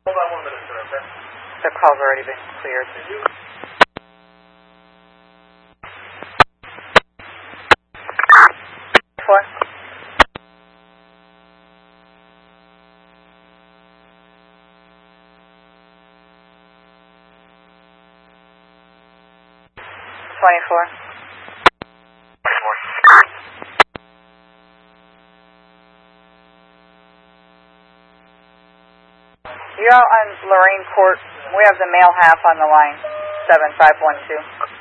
Hold on 1 minute, sir, okay? The call's already been cleared. Four. $24. You're out on Lorraine Court. We have the male half on the line. 7512.